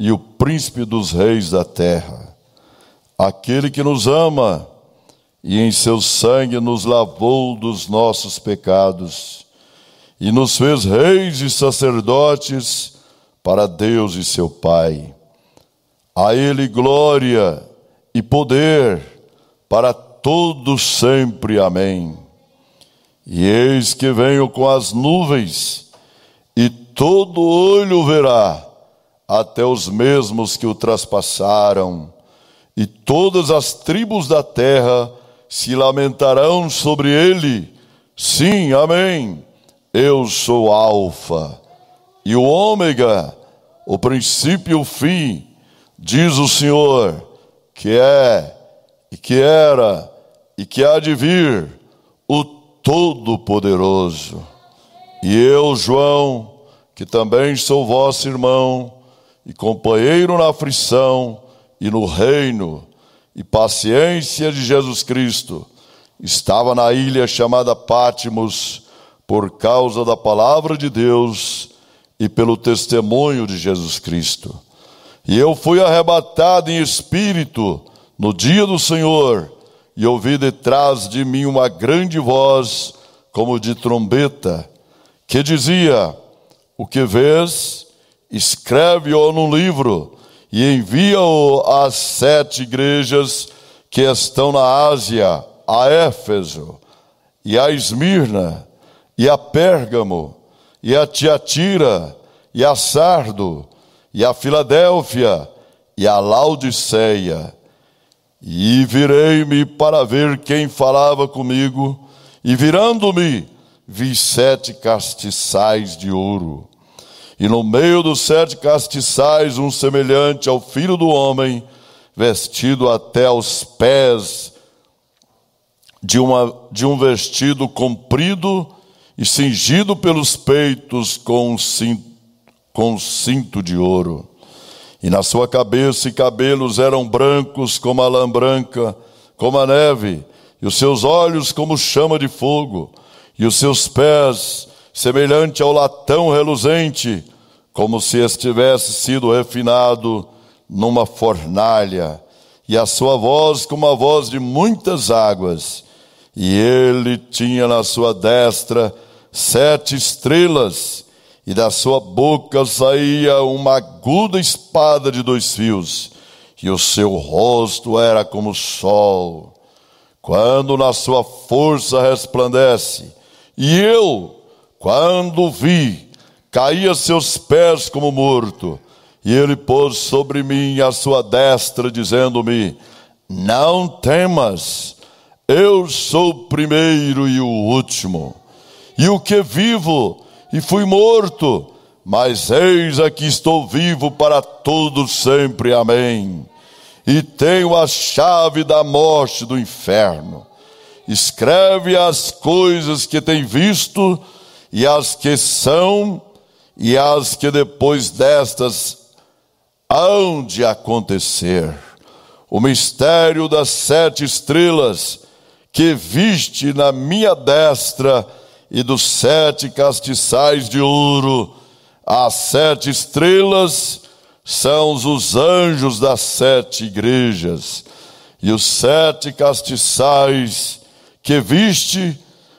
e o príncipe dos reis da terra, aquele que nos ama e em seu sangue nos lavou dos nossos pecados e nos fez reis e sacerdotes para Deus e seu Pai. A Ele glória e poder para todos sempre. Amém. E eis que venho com as nuvens, e todo olho verá, até os mesmos que o traspassaram, e todas as tribos da terra se lamentarão sobre ele. Sim, amém. Eu sou Alfa e o Ômega, o princípio e o fim, diz o Senhor, que é, e que era, e que há de vir, o Todo-Poderoso. E eu, João, que também sou vosso irmão, e companheiro na aflição e no reino e paciência de Jesus Cristo, estava na ilha chamada Patmos, por causa da palavra de Deus e pelo testemunho de Jesus Cristo. E eu fui arrebatado em espírito no dia do Senhor, e ouvi detrás de mim uma grande voz, como de trombeta, que dizia: o que vês, escreve-o num livro, e envia-o às 7 igrejas que estão na Ásia, a Éfeso, e a Esmirna, e a Pérgamo, e a Tiatira, e a Sardo, e a Filadélfia, e a Laodiceia. E virei-me para ver quem falava comigo, e virando-me, vi 7 castiçais de ouro. E no meio dos 7 castiçais, um semelhante ao Filho do Homem, vestido até aos pés de um vestido comprido e cingido pelos peitos com um cinto de ouro. E na sua cabeça e cabelos eram brancos como a lã branca, como a neve, e os seus olhos como chama de fogo, e os seus pés semelhante ao latão reluzente, como se estivesse sido refinado numa fornalha, e a sua voz como a voz de muitas águas. E ele tinha na sua destra 7 estrelas, e da sua boca saía uma aguda espada de 2 fios, e o seu rosto era como o sol, quando na sua força resplandece. E eu, quando vi, caí a seus pés como morto, e ele pôs sobre mim a sua destra, dizendo-me: não temas, eu sou o primeiro e o último, e o que vivo, e fui morto, mas eis aqui estou vivo para todo sempre. Amém. E tenho a chave da morte e do inferno. Escreve as coisas que tem visto, e as que são, e as que depois destas hão de acontecer. O mistério das 7 estrelas que viste na minha destra, e dos 7 castiçais de ouro. As 7 estrelas são os anjos das 7 igrejas, e os 7 castiçais que viste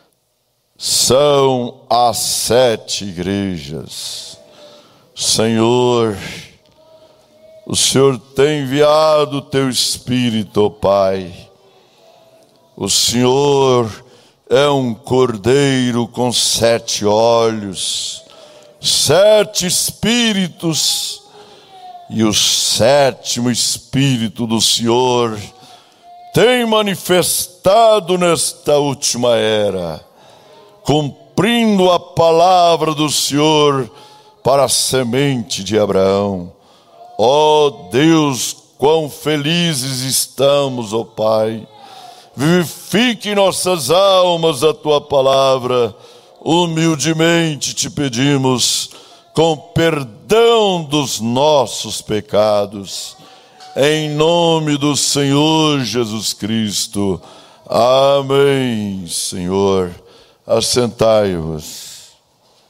são as 7 igrejas. Senhor, o Senhor tem enviado o teu Espírito, ó Pai. O Senhor é um cordeiro com 7 olhos, 7 espíritos, e o 7º Espírito do Senhor tem manifestado nesta última era, cumprindo a palavra do Senhor para a semente de Abraão. Ó Deus, quão felizes estamos, ó Pai. Vivifique em nossas almas a tua palavra. Humildemente te pedimos, com perdão dos nossos pecados, em nome do Senhor Jesus Cristo. Amém. Senhor, assentai-vos.